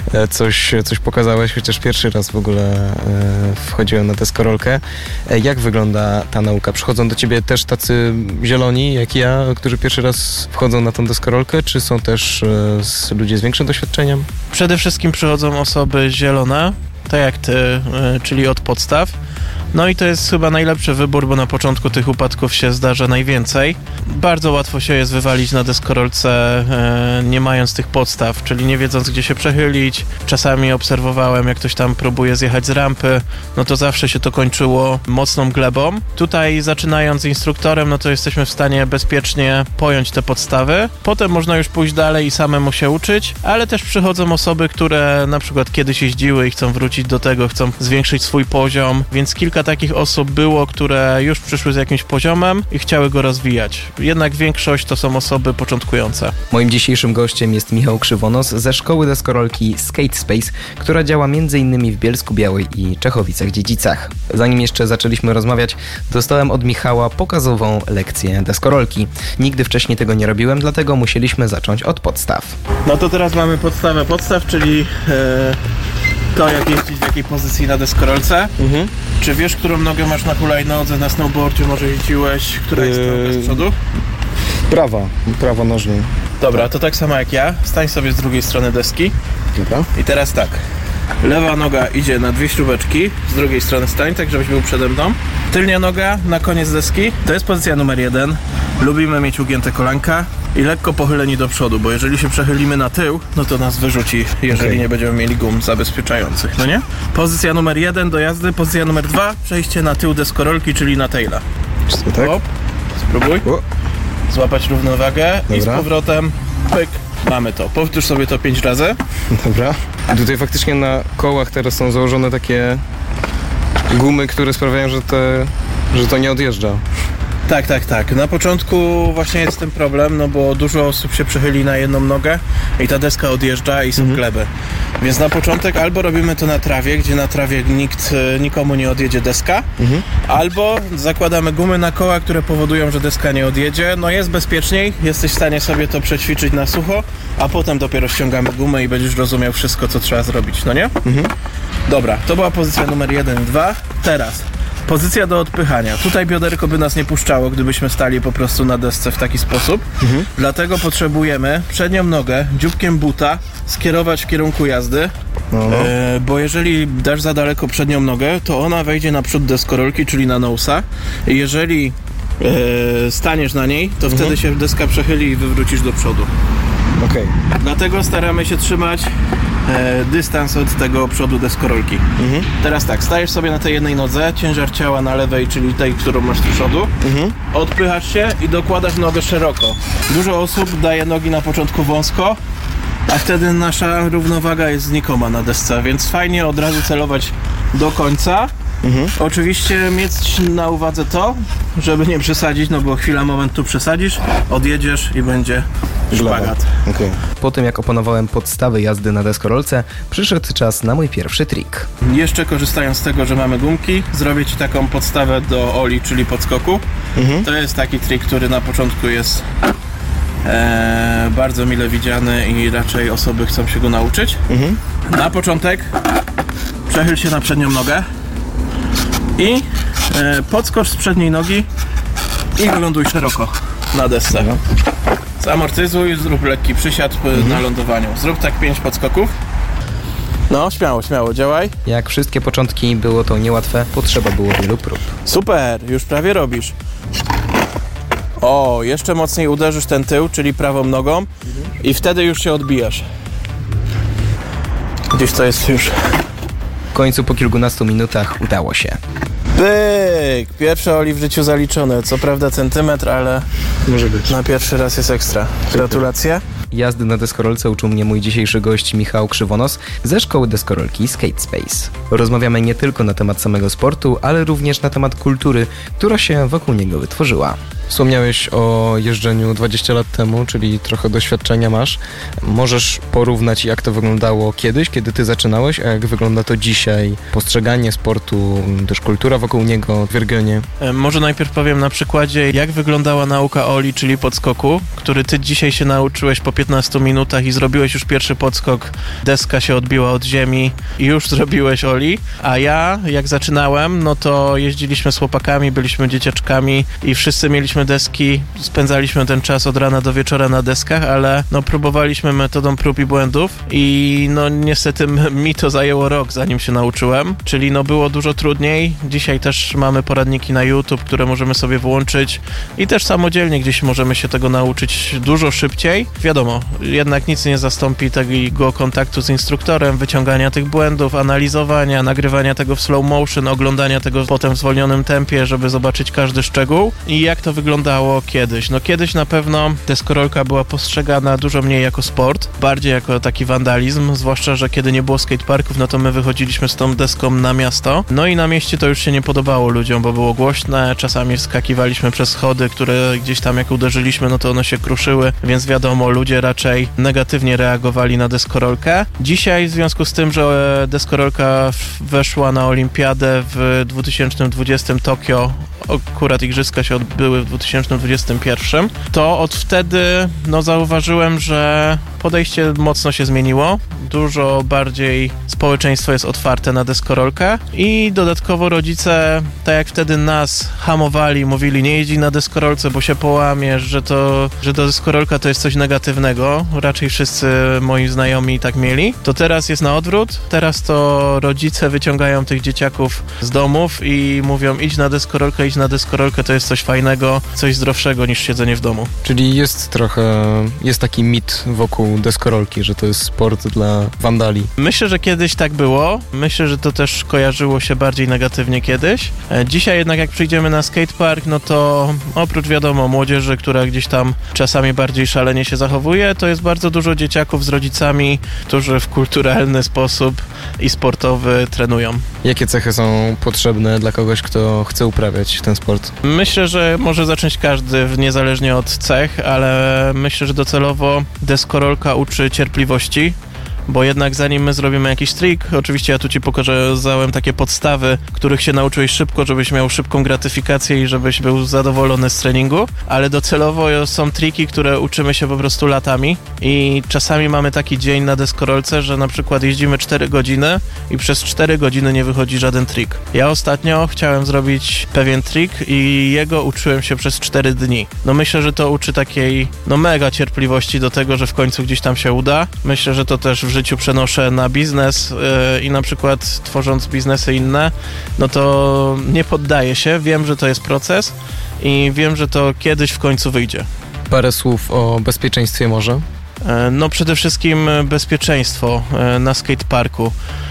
coś pokazałeś, chociaż pierwszy raz w ogóle wchodziłem na deskorolkę. Jak wygląda ta nauka? Przychodzą do ciebie też tacy zieloni jak ja, którzy pierwszy raz wchodzą na tą deskorolkę, czy są też ludzie z większym doświadczeniem? Przede wszystkim przychodzą osoby zielone, tak jak ty, czyli od podstaw. No i to jest chyba najlepszy wybór, bo na początku tych upadków się zdarza najwięcej. Bardzo łatwo się jest wywalić na deskorolce, nie mając tych podstaw, czyli nie wiedząc, gdzie się przechylić. Czasami obserwowałem, jak ktoś tam próbuje zjechać z rampy, no to zawsze się to kończyło mocną glebą. Tutaj zaczynając z instruktorem, no to jesteśmy w stanie bezpiecznie pojąć te podstawy. Potem można już pójść dalej i samemu się uczyć, ale też przychodzą osoby, które na przykład kiedyś jeździły i chcą wrócić do tego, chcą zwiększyć swój poziom, więc kilka takich osób było, które już przyszły z jakimś poziomem i chciały go rozwijać. Jednak większość to są osoby początkujące. Moim dzisiejszym gościem jest Michał Krzywonos ze szkoły deskorolki Skate Space, która działa m.in. w Bielsku-Białej i Czechowicach-Dziedzicach. Zanim jeszcze zaczęliśmy rozmawiać, dostałem od Michała pokazową lekcję deskorolki. Nigdy wcześniej tego nie robiłem, dlatego musieliśmy zacząć od podstaw. No to teraz mamy podstawę podstaw, czyli to, jak jeździć w jakiej pozycji na deskorolce. Czy wiesz, którą nogę masz na hulajnodze, na snowboardzie może jeździłeś? Która jest z przodu? Prawa nożna. Dobra, to tak samo jak ja. Stań sobie z drugiej strony deski. Dobra. I teraz tak. Lewa noga idzie na 2 śrubeczki, z drugiej strony stań, tak żebyś był przede mną. Tylnia noga na koniec deski. To jest pozycja numer 1. Lubimy mieć ugięte kolanka i lekko pochyleni do przodu, bo jeżeli się przechylimy na tył, no to nas wyrzuci, jeżeli nie będziemy mieli gum zabezpieczających, no nie? Pozycja numer 1 do jazdy, pozycja numer 2, przejście na tył deskorolki, czyli na taila. Tak? Hop, spróbuj. Złapać równowagę. Dobra. I z powrotem pyk Mamy to. Powtórz sobie to 5 razy. Dobra. Tutaj faktycznie na kołach teraz są założone takie gumy, które sprawiają, że to nie odjeżdża. Tak. Na początku właśnie jest ten problem, no bo dużo osób się przychyli na jedną nogę i ta deska odjeżdża i są gleby. Więc na początek albo robimy to na trawie, gdzie na trawie nikomu nie odjedzie deska, albo zakładamy gumy na koła, które powodują, że deska nie odjedzie. No jest bezpieczniej, jesteś w stanie sobie to przećwiczyć na sucho, a potem dopiero ściągamy gumę i będziesz rozumiał wszystko, co trzeba zrobić, no nie? Dobra, to była pozycja numer 1 i 2. Teraz pozycja do odpychania. Tutaj bioderko by nas nie puszczało, gdybyśmy stali po prostu na desce w taki sposób. Dlatego potrzebujemy przednią nogę dzióbkiem buta skierować w kierunku jazdy. Bo jeżeli dasz za daleko przednią nogę, to ona wejdzie na przód deskorolki, czyli na nosa. Jeżeli staniesz na niej, to wtedy się deska przechyli i wywrócisz do przodu. Okej. Dlatego staramy się trzymać dystans od tego przodu deskorolki. Teraz tak, stajesz sobie na tej jednej nodze, ciężar ciała na lewej, czyli tej, którą masz do przodu, odpychasz się i dokładasz nogę szeroko. Dużo osób daje nogi na początku wąsko, a wtedy nasza równowaga jest znikoma na desce, więc fajnie od razu celować do końca. Oczywiście mieć na uwadze to, żeby nie przesadzić, no bo chwila, moment tu przesadzisz, odjedziesz i będzie szpagat. Okay. Po tym jak opanowałem podstawy jazdy na deskorolce, przyszedł czas na mój pierwszy trik. Jeszcze korzystając z tego, że mamy gumki, zrobię Ci taką podstawę do oli, czyli podskoku. To jest taki trik, który na początku jest bardzo mile widziany i raczej osoby chcą się go nauczyć. Na początek przechyl się na przednią nogę i podskocz z przedniej nogi i wyląduj szeroko na desce. Zamortyzuj, zrób lekki przysiad na lądowaniu. Zrób tak 5 podskoków. No, śmiało, działaj. Jak wszystkie początki było to niełatwe, potrzeba było wielu prób. Super, już prawie robisz. O, jeszcze mocniej uderzysz ten tył, czyli prawą nogą i wtedy już się odbijasz. Gdzieś to jest już. W końcu po kilkunastu minutach udało się. Pyk! Pierwsze oli w życiu zaliczone. Co prawda centymetr, ale może być. Na pierwszy raz jest ekstra. Gratulacje. Jazdy na deskorolce uczył mnie mój dzisiejszy gość Michał Krzywonos ze szkoły deskorolki Skate Space. Rozmawiamy nie tylko na temat samego sportu, ale również na temat kultury, która się wokół niego wytworzyła. Wspomniałeś o jeżdżeniu 20 lat temu, czyli trochę doświadczenia masz. Możesz porównać, jak to wyglądało kiedyś, kiedy ty zaczynałeś, a jak wygląda to dzisiaj? Postrzeganie sportu, też kultura wokół niego w regionie. Może najpierw powiem na przykładzie, jak wyglądała nauka oli, czyli podskoku, który ty dzisiaj się nauczyłeś po 15 minutach i zrobiłeś już pierwszy podskok. Deska się odbiła od ziemi i już zrobiłeś oli. A ja, jak zaczynałem, no to jeździliśmy z chłopakami, byliśmy dzieciaczkami i wszyscy mieliśmy deski, spędzaliśmy ten czas od rana do wieczora na deskach, ale no próbowaliśmy metodą prób i błędów i no niestety mi to zajęło rok, zanim się nauczyłem, czyli no było dużo trudniej. Dzisiaj też mamy poradniki na YouTube, które możemy sobie włączyć i też samodzielnie gdzieś możemy się tego nauczyć dużo szybciej. Wiadomo, jednak nic nie zastąpi tego kontaktu z instruktorem, wyciągania tych błędów, analizowania, nagrywania tego w slow motion, oglądania tego potem w zwolnionym tempie, żeby zobaczyć każdy szczegół i jak to wyglądało kiedyś. No kiedyś na pewno deskorolka była postrzegana dużo mniej jako sport, bardziej jako taki wandalizm, zwłaszcza, że kiedy nie było skateparków, no to my wychodziliśmy z tą deską na miasto. No i na mieście to już się nie podobało ludziom, bo było głośne, czasami wskakiwaliśmy przez schody, które gdzieś tam jak uderzyliśmy, no to one się kruszyły, więc wiadomo, ludzie raczej negatywnie reagowali na deskorolkę. Dzisiaj w związku z tym, że deskorolka weszła na olimpiadę w 2020 Tokio, akurat igrzyska się odbyły w 2021, to od wtedy no zauważyłem, że podejście mocno się zmieniło. Dużo bardziej społeczeństwo jest otwarte na deskorolkę i dodatkowo rodzice, tak jak wtedy nas hamowali, mówili nie jeździ na deskorolce, bo się połamiesz, że deskorolka to jest coś negatywnego. Raczej wszyscy moi znajomi tak mieli. To teraz jest na odwrót. Teraz to rodzice wyciągają tych dzieciaków z domów i mówią idź na deskorolkę, to jest coś fajnego, coś zdrowszego niż siedzenie w domu. Czyli jest taki mit wokół są deskorolki, że to jest sport dla wandali? Myślę, że kiedyś tak było. Myślę, że to też kojarzyło się bardziej negatywnie kiedyś. Dzisiaj jednak jak przyjdziemy na skatepark, no to oprócz wiadomo młodzieży, która gdzieś tam czasami bardziej szalenie się zachowuje, to jest bardzo dużo dzieciaków z rodzicami, którzy w kulturalny sposób i sportowy trenują. Jakie cechy są potrzebne dla kogoś, kto chce uprawiać ten sport? Myślę, że może zacząć każdy, niezależnie od cech, ale myślę, że docelowo deskorolka uczy cierpliwości, bo jednak zanim my zrobimy jakiś trik, oczywiście ja tu ci pokazałem takie podstawy, których się nauczyłeś szybko, żebyś miał szybką gratyfikację i żebyś był zadowolony z treningu, ale docelowo są triki, które uczymy się po prostu latami i czasami mamy taki dzień na deskorolce, że na przykład jeździmy 4 godziny i przez 4 godziny nie wychodzi żaden trik. Ja ostatnio chciałem zrobić pewien trik i jego uczyłem się przez 4 dni. No myślę, że to uczy takiej mega cierpliwości do tego, że w końcu gdzieś tam się uda. Myślę, że to też w życiu przenoszę na biznes i na przykład tworząc biznesy inne, no to nie poddaję się, wiem, że to jest proces i wiem, że to kiedyś w końcu wyjdzie. Parę słów o bezpieczeństwie może? No przede wszystkim bezpieczeństwo na skateparku.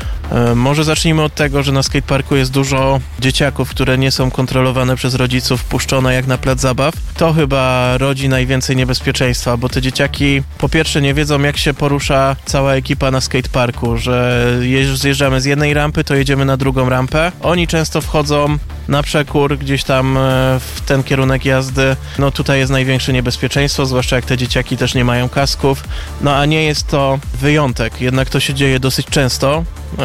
Może zacznijmy od tego, że na skateparku jest dużo dzieciaków, które nie są kontrolowane przez rodziców, puszczone jak na plac zabaw. To chyba rodzi najwięcej niebezpieczeństwa, bo te dzieciaki po pierwsze nie wiedzą, jak się porusza cała ekipa na skateparku, że zjeżdżamy z jednej rampy, to jedziemy na drugą rampę. Oni często wchodzą na przekór gdzieś tam w ten kierunek jazdy. No tutaj jest największe niebezpieczeństwo, zwłaszcza jak te dzieciaki też nie mają kasków. No a nie jest to wyjątek, jednak to się dzieje dosyć często,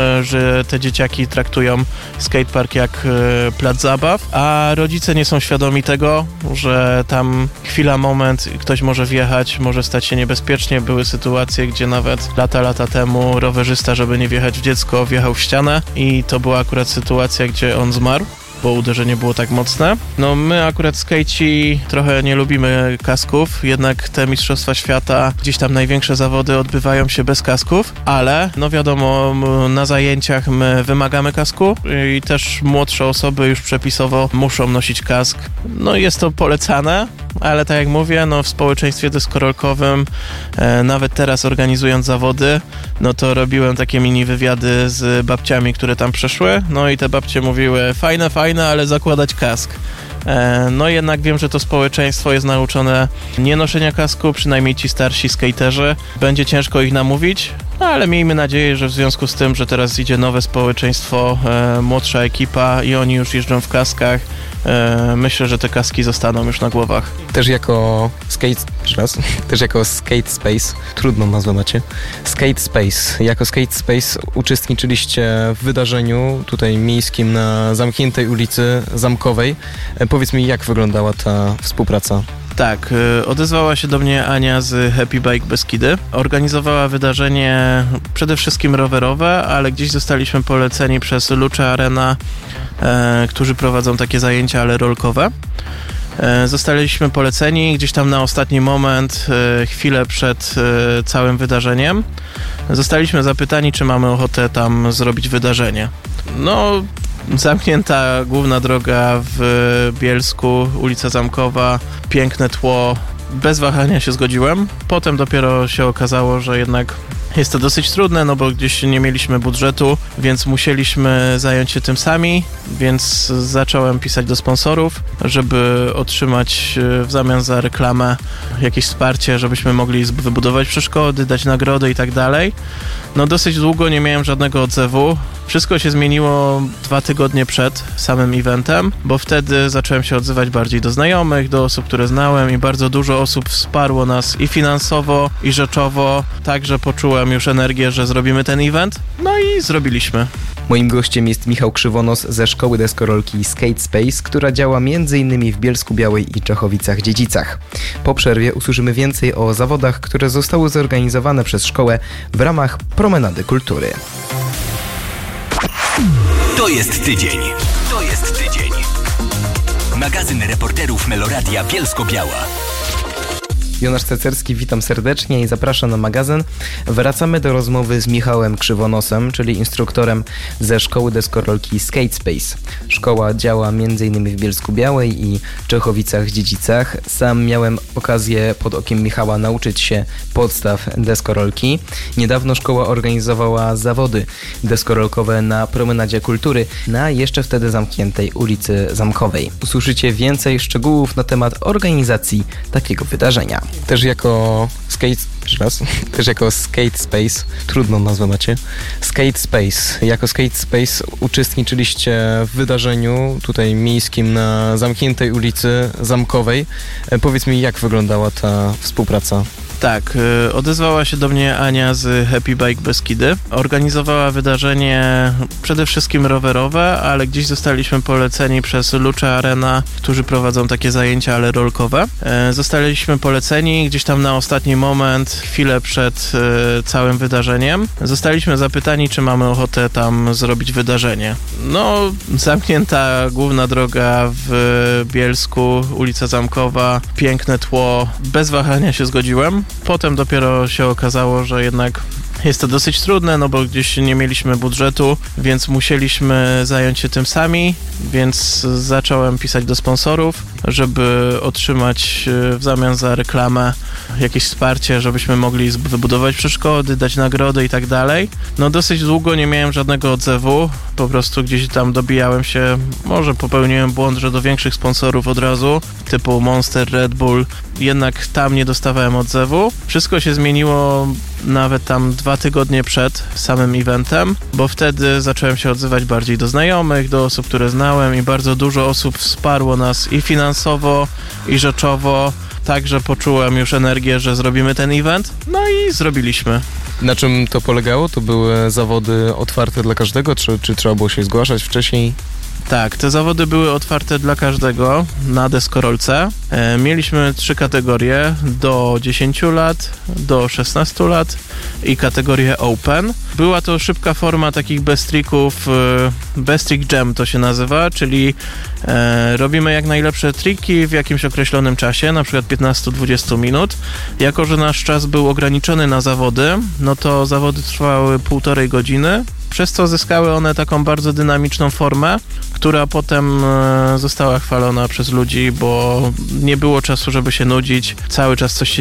że te dzieciaki traktują skatepark jak plac zabaw, a rodzice nie są świadomi tego, że tam chwila, moment, ktoś może wjechać, może stać się niebezpiecznie. Były sytuacje, gdzie nawet lata temu rowerzysta, żeby nie wjechać w dziecko, wjechał w ścianę i to była akurat sytuacja, gdzie on zmarł, bo uderzenie było tak mocne. No my akurat skejci trochę nie lubimy kasków, jednak te mistrzostwa świata, gdzieś tam największe zawody odbywają się bez kasków, ale no wiadomo, na zajęciach my wymagamy kasku i też młodsze osoby już przepisowo muszą nosić kask. No jest to polecane, ale tak jak mówię, no w społeczeństwie deskorolkowym, nawet teraz organizując zawody, no to robiłem takie mini wywiady z babciami, które tam przyszły, no i te babcie mówiły, fajne, ale zakładać kask. No jednak wiem, że to społeczeństwo jest nauczone nie noszenia kasku, przynajmniej ci starsi skaterzy. Będzie ciężko ich namówić, no ale miejmy nadzieję, że w związku z tym, że teraz idzie nowe społeczeństwo, młodsza ekipa i oni już jeżdżą w kaskach, myślę, że te kaski zostaną już na głowach. Też jako Skate Space, trudną nazwę macie, Skate Space. Jako Skate Space uczestniczyliście w wydarzeniu tutaj miejskim na zamkniętej ulicy Zamkowej. Powiedz mi, jak wyglądała ta współpraca? Tak, odezwała się do mnie Ania z Happy Bike Beskidy. Organizowała wydarzenie przede wszystkim rowerowe, ale gdzieś zostaliśmy poleceni przez Lucha Arena, którzy prowadzą takie zajęcia, ale rolkowe. Zostaliśmy poleceni gdzieś tam na ostatni moment, chwilę przed całym wydarzeniem. Zostaliśmy zapytani, czy mamy ochotę tam zrobić wydarzenie. No, zamknięta główna droga w Bielsku, ulica Zamkowa, piękne tło. Bez wahania się zgodziłem. Potem dopiero się okazało, że jednak jest to dosyć trudne, no bo gdzieś nie mieliśmy budżetu, więc musieliśmy zająć się tym sami, więc zacząłem pisać do sponsorów, żeby otrzymać w zamian za reklamę jakieś wsparcie, żebyśmy mogli wybudować przeszkody, dać nagrody i tak dalej. No dosyć długo nie miałem żadnego odzewu. Wszystko się zmieniło 2 tygodnie przed samym eventem, bo wtedy zacząłem się odzywać bardziej do znajomych, do osób, które znałem i bardzo dużo osób wsparło nas i finansowo, i rzeczowo, tak że poczułem już energię, że zrobimy ten event. No i zrobiliśmy. Moim gościem jest Michał Krzywonos ze szkoły deskorolki Skate Space, która działa m.in. w Bielsku-Białej i Czechowicach-Dziedzicach. Po przerwie usłyszymy więcej o zawodach, które zostały zorganizowane przez szkołę w ramach Promenady Kultury. To jest tydzień. Magazyn reporterów Meloradia Bielsko-Biała. Jonasz Cecerski, witam serdecznie i zapraszam na magazyn. Wracamy do rozmowy z Michałem Krzywonosem, czyli instruktorem ze szkoły deskorolki Skate Space. Szkoła działa m.in. w Bielsku-Białej i Czechowicach-Dziedzicach. Sam miałem okazję pod okiem Michała nauczyć się podstaw deskorolki. Niedawno szkoła organizowała zawody deskorolkowe na Promenadzie Kultury na jeszcze wtedy zamkniętej ulicy Zamkowej. Usłyszycie więcej szczegółów na temat organizacji takiego wydarzenia. Też jako Skate Space, trudną nazwę macie, Skate Space. Jako Skate Space uczestniczyliście w wydarzeniu tutaj miejskim na zamkniętej ulicy Zamkowej. Powiedz mi, jak wyglądała ta współpraca? Tak, odezwała się do mnie Ania z Happy Bike Beskidy. Organizowała wydarzenie przede wszystkim rowerowe, ale gdzieś zostaliśmy poleceni przez Lucha Arena, którzy prowadzą takie zajęcia, ale rolkowe. Zostaliśmy poleceni gdzieś tam na ostatni moment, chwilę przed całym wydarzeniem. Zostaliśmy zapytani, czy mamy ochotę tam zrobić wydarzenie. No, zamknięta główna droga w Bielsku, ulica Zamkowa, piękne tło, bez wahania się zgodziłem. Potem dopiero się okazało, że jednak jest to dosyć trudne, no bo gdzieś nie mieliśmy budżetu, więc musieliśmy zająć się tym sami, więc zacząłem pisać do sponsorów, żeby otrzymać w zamian za reklamę jakieś wsparcie, żebyśmy mogli wybudować przeszkody, dać nagrody i tak dalej. No dosyć długo nie miałem żadnego odzewu, po prostu gdzieś tam dobijałem się, może popełniłem błąd, że do większych sponsorów od razu, typu Monster, Red Bull, jednak tam nie dostawałem odzewu. Wszystko się zmieniło nawet tam 2 tygodnie przed samym eventem, bo wtedy zacząłem się odzywać bardziej do znajomych, do osób, które znałem i bardzo dużo osób wsparło nas i finansowo, i rzeczowo, tak, że poczułem już energię, że zrobimy ten event, no i zrobiliśmy. Na czym to polegało? To były zawody otwarte dla każdego, czy trzeba było się zgłaszać wcześniej? Tak, te zawody były otwarte dla każdego na deskorolce. Mieliśmy 3 kategorie, do 10 lat, do 16 lat i kategorię Open. Była to szybka forma takich best tricków, best trick jam to się nazywa, czyli robimy jak najlepsze triki w jakimś określonym czasie, na przykład 15-20 minut. Jako że nasz czas był ograniczony na zawody, no to zawody trwały 1,5 godziny, przez co zyskały one taką bardzo dynamiczną formę, która potem została chwalona przez ludzi, bo nie było czasu, żeby się nudzić. Cały czas coś się